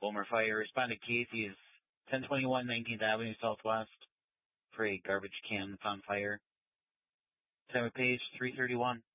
Wilmer Fire. Responded Casey is 1021 19th Avenue Southwest for a garbage can that's on fire. Time of page 3:31.